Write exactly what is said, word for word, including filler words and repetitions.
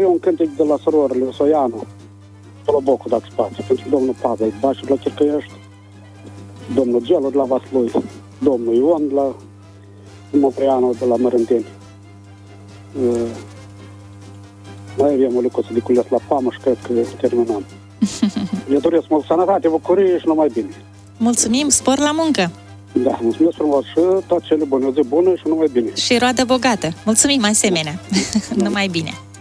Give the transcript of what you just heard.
eu un cântec de la surorile Soianu, Tolobocu, dacă spațiu, pentru domnul Pavel Bașu de la Cercăiești, domnul Gelu de la Vaslui, domnul Ion de la Mopreanu de la Mărânteni. Uh, mai avem o lucruță de cules la Pamă și cred că terminam. Le doresc mult sănătate, bucurie și numai bine. Mulțumim, spor la muncă! Da, mulțumesc frumos și toate cele bune, o zi bună și numai bine. Și roadă bogată. Mulțumim asemenea. Numai bine.